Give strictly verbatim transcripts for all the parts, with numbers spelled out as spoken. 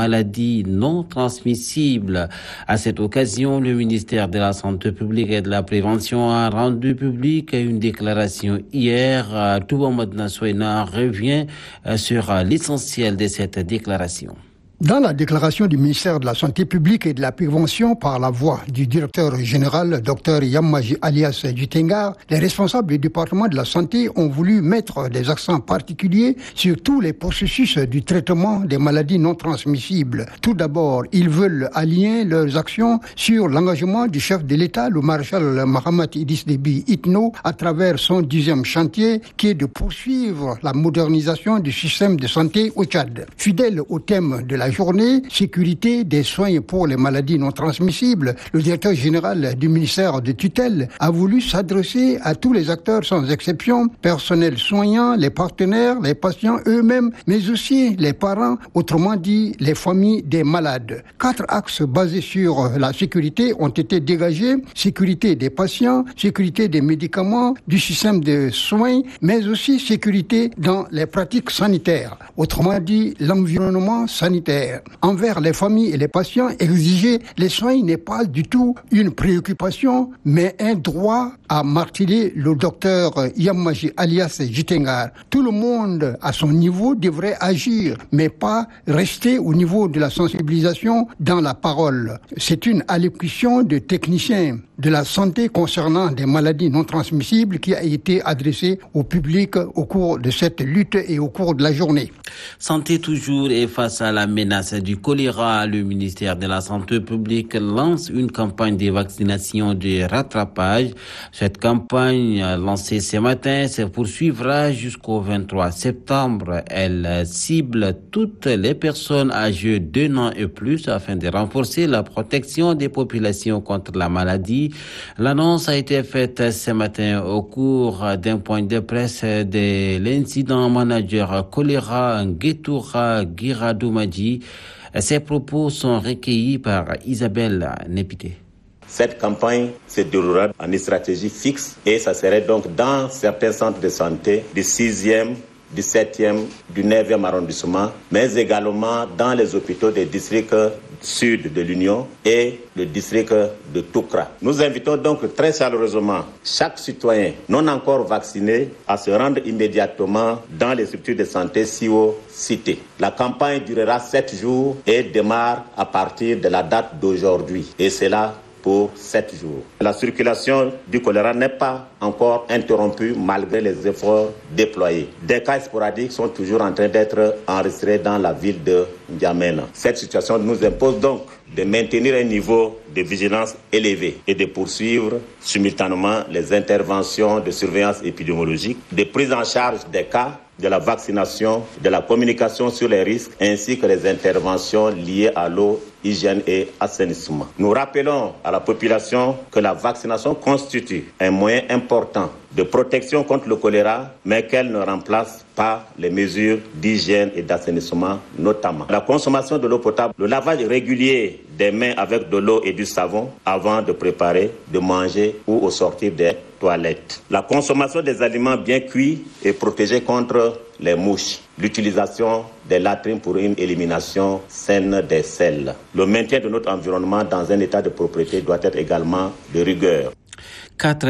maladies non transmissibles. À cette occasion, le ministère de la Santé publique et de la Prévention a rendu publique une déclaration hier. Touba Madina Soena revient sur l'essentiel de cette déclaration. Dans la déclaration du ministère de la Santé publique et de la Prévention par la voix du directeur général, Dr Yammaji Alias Jitengar, les responsables du département de la santé ont voulu mettre des accents particuliers sur tous les processus du traitement des maladies non transmissibles. Tout d'abord, ils veulent aligner leurs actions sur l'engagement du chef de l'État, le maréchal Mahamat Idriss Déby Itno, à travers son dixième chantier, qui est de poursuivre la modernisation du système de santé au Tchad. Fidèle au thème de la journée, sécurité des soins pour les maladies non transmissibles, le directeur général du ministère de tutelle a voulu s'adresser à tous les acteurs sans exception, personnel soignant, les partenaires, les patients eux-mêmes, mais aussi les parents, autrement dit les familles des malades. Quatre axes basés sur la sécurité ont été dégagés: sécurité des patients, sécurité des médicaments, du système de soins, mais aussi sécurité dans les pratiques sanitaires, autrement dit l'environnement sanitaire. Envers les familles et les patients, exiger les soins n'est pas du tout une préoccupation, mais un droit, a martelé le docteur Yammaji Alias Jitengar. Tout le monde, à son niveau, devrait agir, mais pas rester au niveau de la sensibilisation dans la parole. C'est une allocution de techniciens de la santé concernant des maladies non transmissibles qui a été adressée au public au cours de cette lutte et au cours de la journée. Santé toujours, et face à la menace du choléra, le ministère de la Santé publique lance une campagne de vaccination de rattrapage. Cette campagne, lancée ce matin, se poursuivra jusqu'au vingt-trois septembre. Elle cible toutes les personnes âgées d'un an et plus afin de renforcer la protection des populations contre la maladie. L'annonce a été faite ce matin au cours d'un point de presse de l'incident manager choléra Ngetoura Giradoumadji. Ces propos sont recueillis par Isabelle Népité. Cette campagne se déroulera en une stratégie fixe et ça serait donc dans certains centres de santé du sixième, du septième, du neuvième arrondissement, mais également dans les hôpitaux des districts sud de l'Union et le district de Toukra. Nous invitons donc très chaleureusement chaque citoyen non encore vacciné à se rendre immédiatement dans les structures de santé si haut citées. La campagne durera sept jours et démarre à partir de la date d'aujourd'hui, et c'est là pour sept jours. La circulation du choléra n'est pas encore interrompue malgré les efforts déployés. Des cas sporadiques sont toujours en train d'être enregistrés dans la ville de N'Djamena. Cette situation nous impose donc de maintenir un niveau de vigilance élevé et de poursuivre simultanément les interventions de surveillance épidémiologique, de prise en charge des cas, de la vaccination, de la communication sur les risques, ainsi que les interventions liées à l'eau, hygiène et assainissement. Nous rappelons à la population que la vaccination constitue un moyen important de protection contre le choléra, mais qu'elle ne remplace pas les mesures d'hygiène et d'assainissement notamment. La consommation de l'eau potable, le lavage régulier des mains avec de l'eau et du savon avant de préparer, de manger ou au sortir des toilettes. La consommation des aliments bien cuits et protégés contre les mouches. L'utilisation des latrines pour une élimination saine des sels. Le maintien de notre environnement dans un état de propriété doit être également de rigueur. Quatre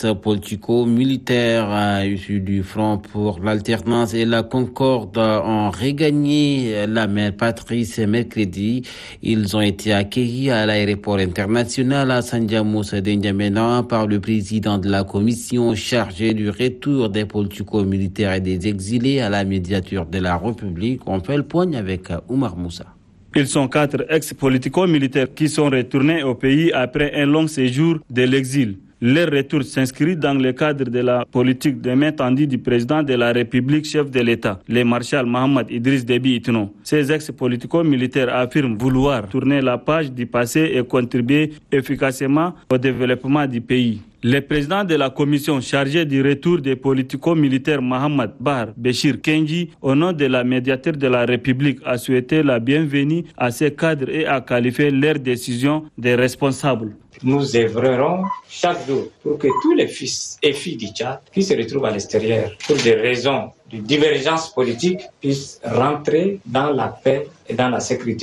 ex-politico-militaires issus du Front pour l'alternance et la Concorde ont regagné la mère patrie ce mercredi. Ils ont été accueillis à l'aéroport international à Sandiamous de N'Djamena par le président de la commission chargée du retour des politico-militaires et des exilés à la médiature de la République. On fait le point avec Oumar Moussa. Ils sont quatre ex-politico-militaires qui sont retournés au pays après un long séjour de l'exil. Leur retour s'inscrit dans le cadre de la politique de main tendue du président de la République, chef de l'État, le maréchal Mahamat Idriss Déby Itno. Ces ex-politico-militaires affirment vouloir tourner la page du passé et contribuer efficacement au développement du pays. Le président de la commission chargée du retour des politico-militaires Mahamat Bahar Béchir Kenji, au nom de la médiateur de la République, a souhaité la bienvenue à ces cadres et a qualifié leurs décisions de responsables. Nous œuvrerons chaque jour pour que tous les fils et filles du Tchad qui se retrouvent à l'extérieur pour des raisons de divergence politique puissent rentrer dans la paix et dans la sécurité.